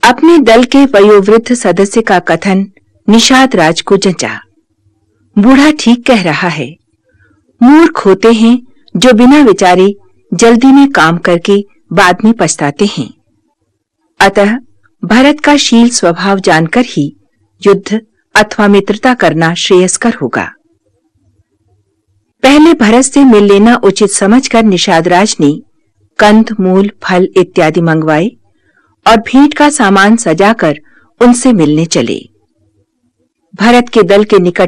अपने दल के वयोवृद्ध सदस्य का कथन निषाद राज को जंचा। बूढ़ा ठीक कह रहा है। मूर्ख होते हैं जो बिना विचारे जल्दी में काम करके बाद में पछताते हैं। अतः भरत का शील स्वभाव जानकर ही युद्ध अथवा मित्रता करना श्रेयस्कर होगा। पहले भरत से मिल लेना उचित समझकर निषाद राज ने कंद, मूल, फल इत्यादि मंगवाए और भेंट का सामान सजाकर उनसे मिलने चले। भरत के दल के निकट